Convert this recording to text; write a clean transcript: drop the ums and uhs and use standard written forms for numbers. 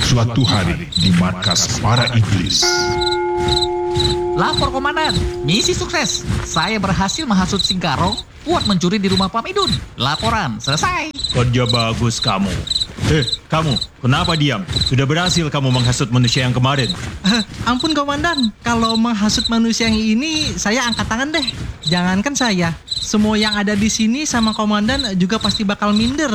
Suatu hari di markas para iblis. Lapor komandan, misi sukses. Saya berhasil menghasut Singkarong buat mencuri di rumah Pak Midun. Laporan selesai. Kerja bagus kamu. Kamu, kenapa diam? Sudah berhasil kamu menghasut manusia yang kemarin. Ampun komandan, kalau menghasut manusia yang ini saya angkat tangan deh. Jangankan saya, semua yang ada di sini sama komandan juga pasti bakal minder